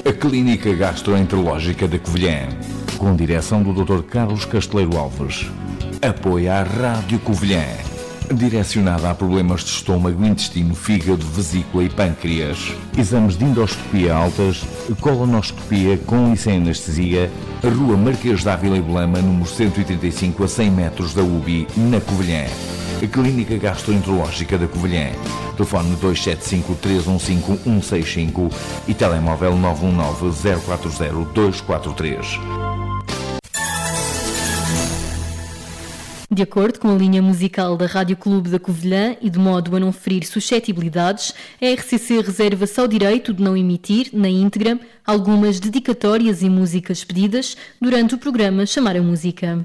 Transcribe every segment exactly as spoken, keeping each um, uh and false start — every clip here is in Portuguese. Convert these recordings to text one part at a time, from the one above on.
A Clínica Gastroenterológica da Covilhã, com direção do doutor Carlos Casteleiro Alves. Apoia a Rádio Covilhã, direcionada a problemas de estômago, intestino, fígado, vesícula e pâncreas. Exames de endoscopia altas, colonoscopia com e sem anestesia. Rua Marquês de Ávila e Belama, número cento e oitenta e cinco, a cem metros da U B I, na Covilhã. A Clínica Gastroenterológica da Covilhã. Telefone dois sete cinco, três um cinco, um seis cinco e telemóvel nove um nove, zero quatro zero, dois quatro três. De acordo com a linha musical da Rádio Clube da Covilhã e de modo a não ferir suscetibilidades, a R C C reserva só o direito de não emitir, na íntegra, algumas dedicatórias e músicas pedidas durante o programa Chamar a Música.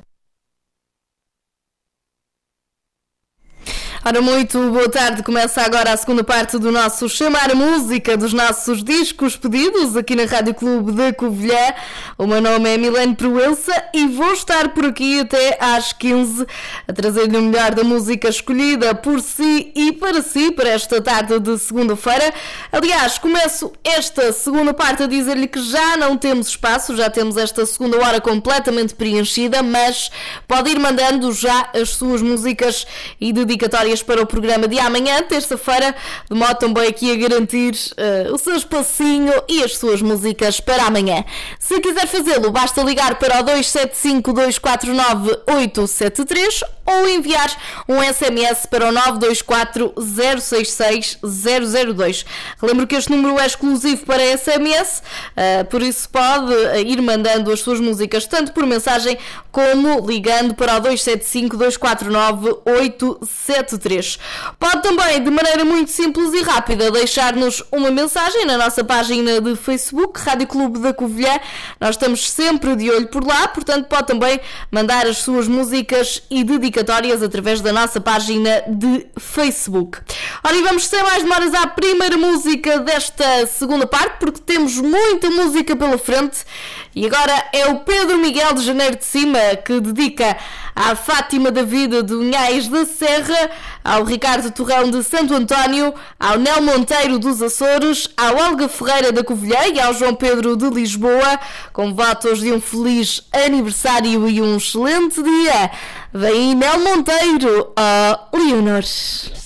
Ora, muito boa tarde. Começa agora a segunda parte do nosso Chamar a Música, dos nossos discos pedidos aqui na Rádio Clube da Covilhã. O meu nome é Milene Proença e vou estar por aqui até às quinze a trazer-lhe o melhor da música escolhida por si e para si para esta tarde de segunda-feira. Aliás, começo esta segunda parte a dizer-lhe que já não temos espaço, já temos esta segunda hora completamente preenchida, mas pode ir mandando já as suas músicas e dedicatórias para o programa de amanhã, terça-feira, de modo também aqui a garantir uh, o seu espacinho e as suas músicas para amanhã. Se quiser fazê-lo, basta ligar para o dois sete cinco, dois quatro nove, oito sete três ou enviar um S M S para o nove dois quatro, zero seis seis, zero zero dois. Lembro que este número é exclusivo para S M S, uh, por isso pode ir mandando as suas músicas tanto por mensagem como ligando para o dois sete cinco, dois quatro nove, oito sete três. Pode também, de maneira muito simples e rápida, deixar-nos uma mensagem na nossa página de Facebook, Rádio Clube da Covilhã. Nós estamos sempre de olho por lá, portanto pode também mandar as suas músicas e dedicatórias através da nossa página de Facebook. Ora, e vamos sem mais demoras à primeira música desta segunda parte, porque temos muita música pela frente. E agora é o Pedro Miguel de Janeiro de Cima, que dedica à Fátima da Vida de Unhais da Serra, ao Ricardo Torrão de Santo António, ao Nel Monteiro dos Açores, ao Olga Ferreira da Covilhã e ao João Pedro de Lisboa, com votos de um feliz aniversário e um excelente dia. Vem Nel Monteiro, ó Leonor.